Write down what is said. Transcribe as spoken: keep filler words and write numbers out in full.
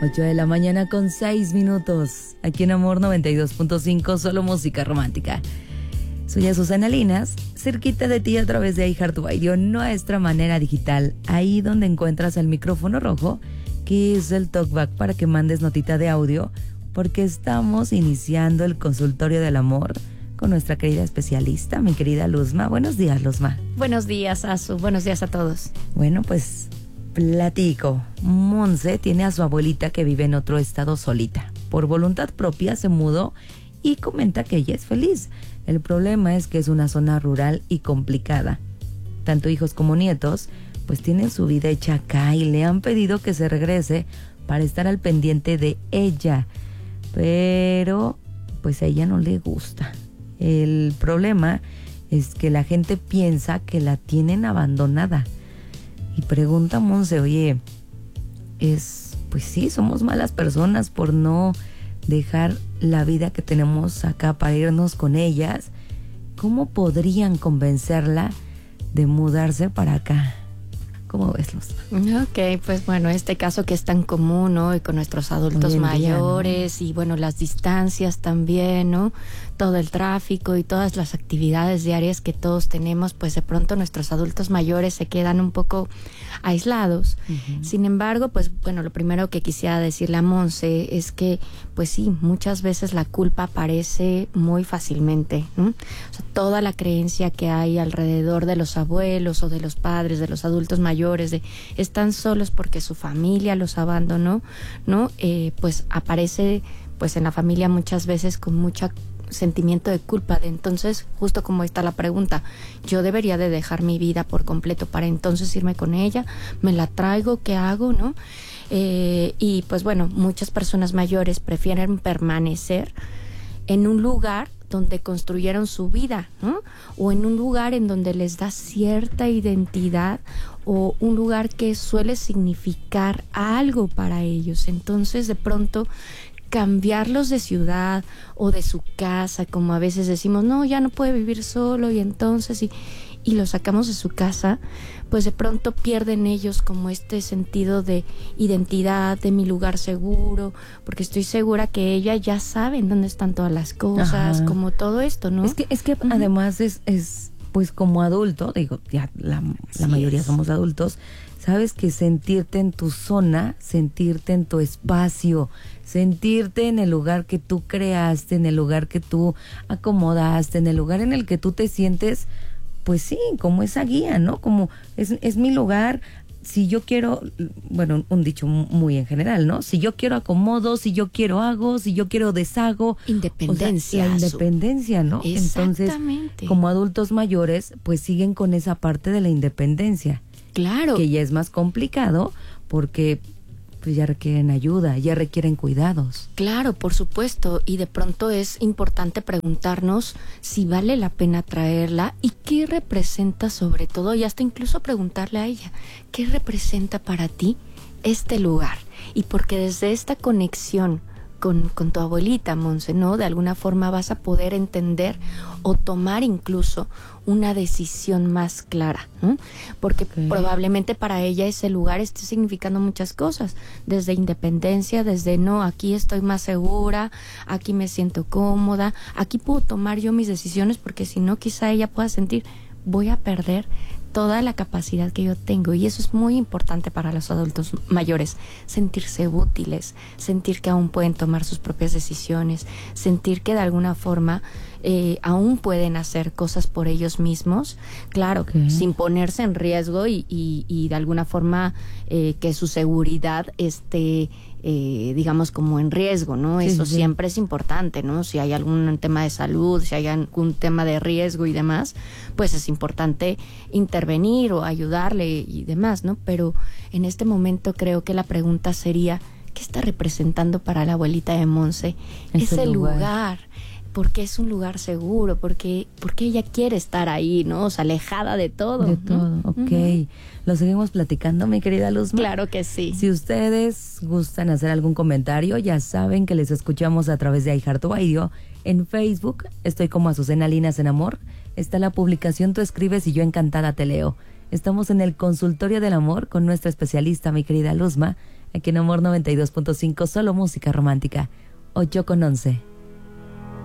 ocho de la mañana con seis minutos. Aquí en Amor noventa y dos punto cinco, solo música romántica. Soy Azucena Linas, cerquita de ti a través de iHeartRadio, nuestra manera digital. Ahí donde encuentras el micrófono rojo, que es el talkback para que mandes notita de audio, porque estamos iniciando el consultorio del amor con nuestra querida especialista, mi querida Luzma. Buenos días, Luzma. Buenos días, Azu. Buenos días a todos. Bueno, pues platico. Monse tiene a su abuelita que vive en otro estado solita. Por voluntad propia se mudó y comenta que ella es feliz. El problema es que es una zona rural y complicada. Tanto hijos como nietos pues tienen su vida hecha acá y le han pedido que se regrese para estar al pendiente de ella. Pero pues a ella no le gusta. El problema es que la gente piensa que la tienen abandonada. Y pregunta Monse, oye, es, pues sí, somos malas personas por no dejar la vida que tenemos acá para irnos con ellas. ¿Cómo podrían convencerla de mudarse para acá? ¿Cómo ves, Luz? Ok, pues bueno, este caso que es tan común, ¿no? Y con nuestros adultos mayores, día, ¿no? Y bueno, las distancias también, ¿no? Todo el tráfico y todas las actividades diarias que todos tenemos, pues de pronto nuestros adultos mayores se quedan un poco aislados. Uh-huh. Sin embargo, pues bueno, lo primero que quisiera decirle a Monse es que, pues sí, muchas veces la culpa aparece muy fácilmente, ¿no? O sea, toda la creencia que hay alrededor de los abuelos o de los padres, de los adultos mayores, de están solos porque su familia los abandonó, ¿no? Eh, pues aparece pues en la familia muchas veces con mucha sentimiento de culpa, de entonces, justo como está la pregunta, yo debería de dejar mi vida por completo para entonces irme con ella, me la traigo, ¿qué hago, no? Eh, y pues bueno, muchas personas mayores prefieren permanecer en un lugar donde construyeron su vida, ¿no? O en un lugar en donde les da cierta identidad o un lugar que suele significar algo para ellos. Entonces, de pronto, cambiarlos de ciudad o de su casa, como a veces decimos, no, ya no puede vivir solo y entonces, y, y lo sacamos de su casa, pues de pronto pierden ellos como este sentido de identidad, de mi lugar seguro, porque estoy segura que ella ya saben dónde están todas las cosas, ajá, como todo esto, ¿no? Es que, es que uh-huh. además es, es, pues como adulto, digo, ya la, la mayoría es. somos adultos, sabes que sentirte en tu zona, sentirte en tu espacio, sentirte en el lugar que tú creaste, en el lugar que tú acomodaste, en el lugar en el que tú te sientes, pues sí, como esa guía, ¿no? Como es, es mi lugar. Si yo quiero, bueno, un dicho muy en general, ¿no? Si yo quiero acomodo, si yo quiero hago, si yo quiero deshago. Independencia. O sea, la independencia, ¿no? Exactamente. Entonces, como adultos mayores, pues siguen con esa parte de la independencia. Claro. Que ya es más complicado porque pues ya requieren ayuda, ya requieren cuidados. Claro, por supuesto, y de pronto es importante preguntarnos si vale la pena traerla y qué representa sobre todo, y hasta incluso preguntarle a ella, ¿qué representa para ti este lugar? Y porque desde esta conexión con, con tu abuelita, Monse, ¿no? De alguna forma vas a poder entender o tomar incluso una decisión más clara, ¿no? Porque okay. probablemente para ella ese lugar esté significando muchas cosas, desde independencia, desde no, aquí estoy más segura, aquí me siento cómoda, aquí puedo tomar yo mis decisiones, porque si no quizá ella pueda sentir, voy a perder toda la capacidad que yo tengo, y eso es muy importante para los adultos mayores, sentirse útiles, sentir que aún pueden tomar sus propias decisiones, sentir que de alguna forma eh, aún pueden hacer cosas por ellos mismos, claro, okay. sin ponerse en riesgo y, y, y de alguna forma eh, que su seguridad esté Eh, digamos como en riesgo, ¿no? Sí, Eso sí. siempre es importante, ¿no? Si hay algún tema de salud, si hay algún tema de riesgo y demás, pues es importante intervenir o ayudarle y demás, ¿no? Pero en este momento creo que la pregunta sería, ¿qué está representando para la abuelita de Monse ese, ese lugar? lugar? Porque es un lugar seguro, porque porque ella quiere estar ahí, ¿no? O sea, alejada de todo. De todo, ¿no? Ok. Uh-huh. ¿Lo seguimos platicando, mi querida Luzma? Claro que sí. Si ustedes gustan hacer algún comentario, ya saben que les escuchamos a través de iHeartRadio. En Facebook estoy como Azucena Linas en Amor. Está la publicación, tú escribes y yo encantada te leo. Estamos en el consultorio del amor con nuestra especialista, mi querida Luzma. Aquí en Amor noventa y dos punto cinco, solo música romántica. ocho con once.